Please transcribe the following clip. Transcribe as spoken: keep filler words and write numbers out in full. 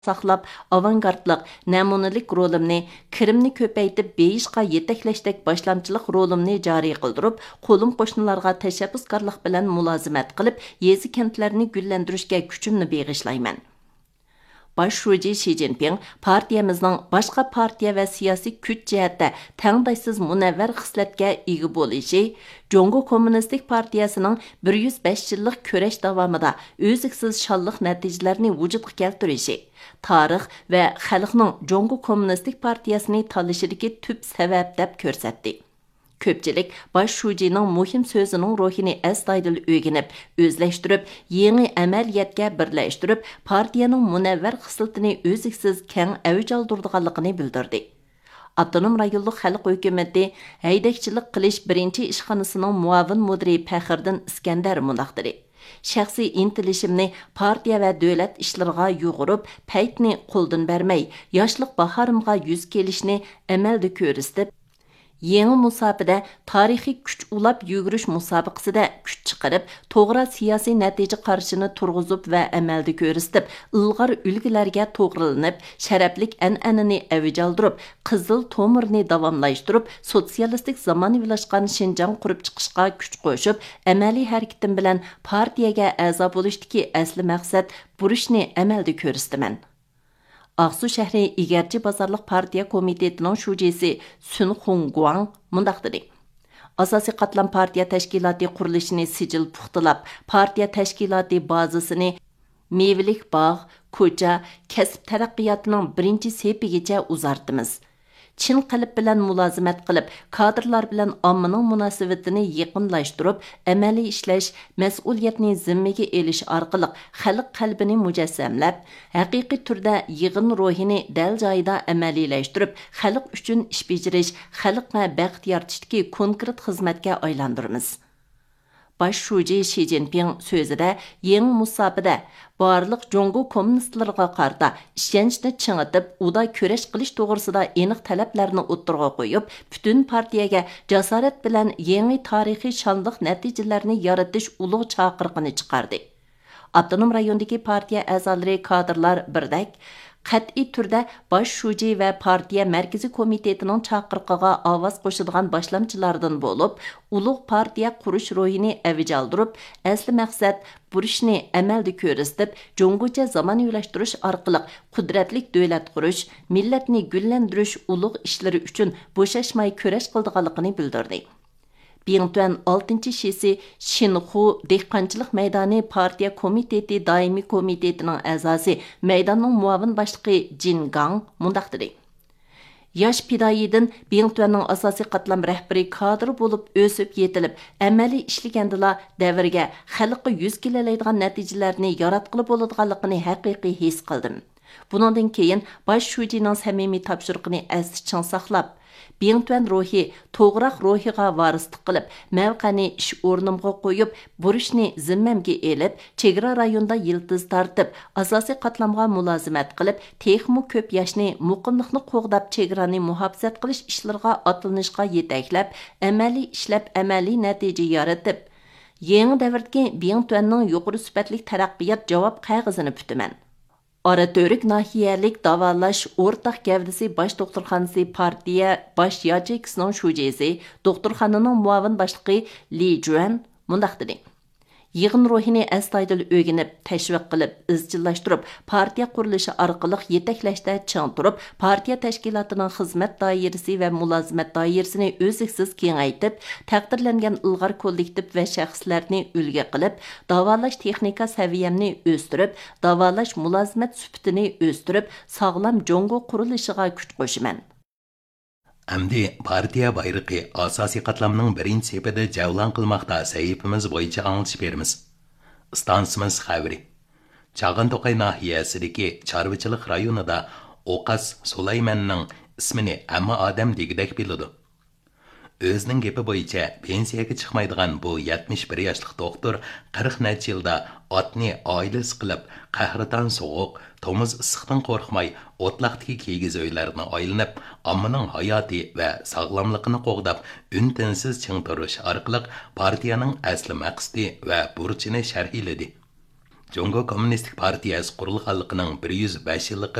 saqlab, avangardlıq, namunalik rolimni, kirimni ko'paytib beyishqa yetaklashdek başlamchilik rolimni joriy qildirib, qo'lim qo'shnilarga tashabbuskorlik bilan mulozimat qilib, yezi kentlarni gullantirishga kuchimni beg'ishlayman. Baş Şuji Xi Jinping partiyamizning boshqa partiya va siyosiy kuch jihatda tangdaysiz munavvar xislatga ega bo'lishi, Jongo Kommunistik partiyasining bir yuz besh yillik kurash davomida o'ziksiz shonliq natijalarni vujudga keltirishi, tarix va xalqning Jongo Kommunistik partiyasini tanlashidagi tub sabab deb ko'rsatdi. Köpçilik Baş Şujining muhim so'zining ruhini astoydil o'rganib, o'zlashtirib, yangi amaliyotga birlashtirib, partiyaning munavvar xislatini o'ziksiz keng avj oldirganligini bildirdi. Avtonom rayonlik xalq hukumati haydakchilik qilish birinchi ishxonasining muavin mudiri Faxriddin Iskandar mundaqdir. Shaxsiy intilishimni partiya va davlat ishlariga yo'g'irib, paytni qo'ldan bermay, yoshlik bahorimga yuz kelishni amalda ko'rsatib, Yeni musabada tarixiy kuch ulab yugurish musobaqasida kuch chiqarib, to'g'ri siyosiy natija qarshini turg'izib va amalda ko'rsatib, ilg'or ulgularga to'g'rilanib, sharaflik an'anani avj oldirib, qizil tomirni davomlashtirib, sotsialistik zamonaviylashgan Shinjang qurib chiqishga kuch qo'shib, amaliy harakatim bilan partiyaga a'zo bo'lishdagi asli maqsad burishni amalda ko'rsataman. Ақсу шәһри Игарчы базарлық партия комитетінің шужесі Сүн Хунгуан мұндақ dedi. Asosiy qatlam partiya tashkiloti qurilishini sijil puxtalab, partiya tashkiloti bazasini mevalik bog', ko'cha, kasb taraqqiyotining birinchi sepigacha uzartimiz. Chin qalb bilan mulozimat qilib, kadrlar bilan ommaning munosabatini yaqinlashtirib, amaliy ishlash, mas'uliyatni zimmaga elish orqali xalq qalbini mujassamlab, haqiqiy turda yig'in ruhini dal joyida amaliylashtirib, xalq uchun ish bajarish, xalqqa baxt yaratishdagi konkret xizmatga aylantiramiz. Baş Şuji Xi Jinping so'zida yangi musobaqada barliq Jongo kommunistlarga qarta ishonchni ching'itib, uda kurash qilish to'g'risida aniq talablarni o'ttirg'a qo'yib, butun partiyaga jasorat bilan yangi tarixiy shonliq natijalarni yaratish ulug' chaqiriqini chiqardi. Avtonom rayondagi partiya a'zolari kadrlar birdak qat'iy turda Baş Şuji va partiya markaziy komitetining chaqiriqiga ovoz qo'shadigan boshlamchilardan bo'lib, ulug' partiya qurish ro'yini avj oldirib, asli maqsad burishni amalda ko'rsatib, Jongocha zamonaviylashtirish orqali qudratli davlat qurish, millatni gullantirish ulug' ishlari uchun bo'shashmay kurash qildiganligini bildirdi. Bingtuan oltinchi shesi Shinxu dehqonchilik maydoni partiya komiteti doimiy komitetining a'zosi, maydonning muavin boshlig'i Jin Gang mundaq dedi. Yosh fidoyidan Bingtuanning asosiy qatlam rahbari kadr bo'lib o'sib yetilib, amaliy ishlagandila davrga xalqqa yuz kelalaydigan natijalarni yaratqili bo'ladiganligini haqiqiy his qildim. Bundan keyin Baş Şujining samimiy topshiriqini asli chin saqlab, Bingtuan ruhi to'g'roq ruhiga varislik qilib, mavqani ish o'rnimga qo'yib, burishni zimmamga elib, chegara rayonda yildiz tartib, asosiy qatlamga mulozimat qilib, texmu ko'p yoshni muqimlikni qo'g'dab chegarani muhofazat qilish ishlariga atlanishga yetaklab, amaliy ishlab, amaliy natija yaratib, yangi davrdagi Bingtuanning yuqori sifatli taraqqiyot javob qog'ozini kutaman. Oratörik nahiyalik davalash o'rtaq gavdisi baş doktorxonasi partiya baş yachekisining shujesi, doktorxonaning muavin boshlig'i Li Juan mundaq dedi. Yig'in ruhini astoydil o'rganib, tashviq qilib, izchillashtirib, partiya qurilishi orqali yetaklashda ching turib, partiya tashkilotining xizmat doirasi va mulozimat doirasini o'ziksiz kengaytib, taqdirlangan ilg'or kollektiv va shaxslarni ulga qilib, davolash texnika saviyamni o'stirib, davolash mulozimat sifatini o'stirib, sog'lom Jongo qurilishiga kuch qo'shiman. Әмді партия байрықы асаси қатламның бірін сепеді жаулан қылмақта сәйіпіміз бойынша аңылшы беріміз. Стансымыз қәвірі. Чағын Тоқай нахиясыдекі чарвычылық районында Оқас Сулайманның ismini әмі адам дегідек білуді. Өзінің кепі бойынша пенсияға шықмайдыған бұл yetmiş bir yaşlıq doktor qirq neçə yılda atni ailesi qılıb, qahrıtan soğuq, tomuz ısıqdan qorxmay, otlaqdaki kegiz öylərini aylanıb, ammanın hayatı və sağlamlığını qoğdab, ün-tinsiz çın turuş arqılıq partiyanın əsli məqsidi və burçini şərhiledi. Jungo Kommunistik partiyasi qurilganligining bir yuz besh yillik